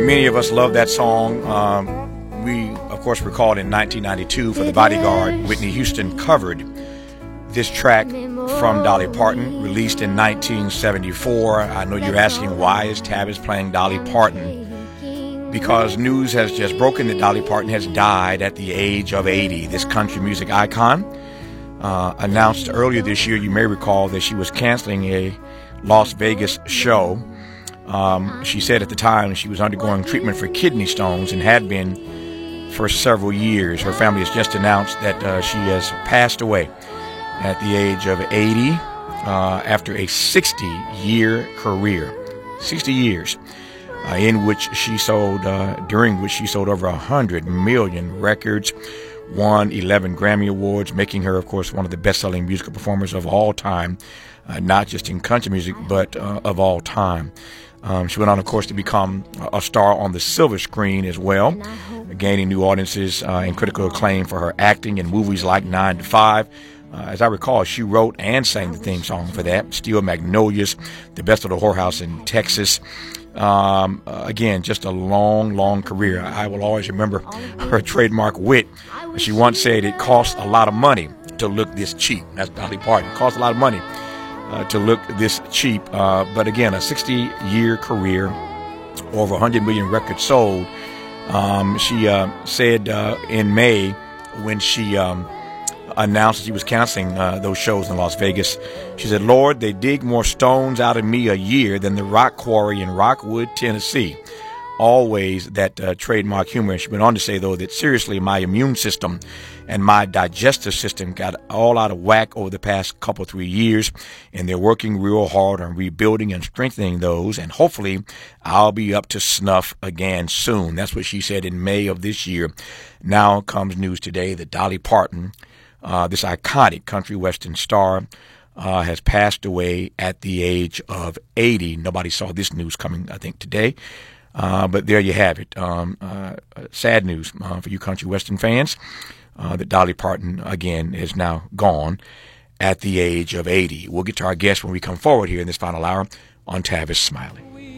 Many of us love that song. We, of course, recalled in 1992 for The Bodyguard, Whitney Houston covered this track from Dolly Parton, released in 1974. I know you're asking, why is Tavis playing Dolly Parton? Because news has just broken that Dolly Parton has died at the age of 80. This country music icon announced earlier this year, you may recall, that she was canceling a Las Vegas show. She said at the time she was undergoing treatment for kidney stones and had been for several years. Her family has just announced that she has passed away at the age of 80 after a 60-year career. 60 years. In which she sold, during which she sold over 100 million records, won 11 Grammy Awards, making her, of course, one of the best-selling musical performers of all time, not just in country music, but of all time. She went on, of course, to become a star on the silver screen as well, gaining new audiences and critical acclaim for her acting in movies like 9 to 5. As I recall, she wrote and sang the theme song for that, Steel Magnolias, The Best of the Whorehouse in Texas. Again, just a long, long career. I will always remember her trademark wit. She once said it costs a lot of money to look this cheap. That's Dolly Parton. It costs a lot of money to look this cheap. But again, a 60-year career, over 100 million records sold. She said in May, when she announced she was canceling those shows in Las Vegas, she said, "Lord, they dig more stones out of me a year than the rock quarry in Rockwood, Tennessee." Always that trademark humor. She went on to say, though, that seriously, my immune system and my digestive system got all out of whack over the past 3 years, and they're working real hard on rebuilding and strengthening those, and hopefully I'll be up to snuff again soon. That's what she said in May of this year. Now comes news today that Dolly Parton, this iconic country western star, has passed away at the age of 80. Nobody saw this news coming, I think, today. But there you have it. Sad news for you country western fans that Dolly Parton, again, is now gone at the age of 80. We'll get to our guest when we come forward here in this final hour on Tavis Smiley.